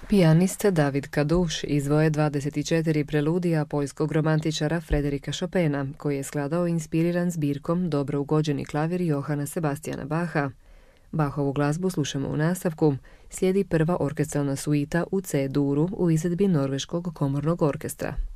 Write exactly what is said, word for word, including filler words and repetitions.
Pijanist David Kaduš izveo je dvadeset četiri preludija poljskog romantičara Frederika Chopina, koji je skladao inspiriran zbirkom dobro ugođeni klavir Johana Sebastiana Bacha. Bachovu glazbu slušamo u nastavku, slijedi prva orkestralna suita u C-duru u izvedbi Norveškog komornog orkestra.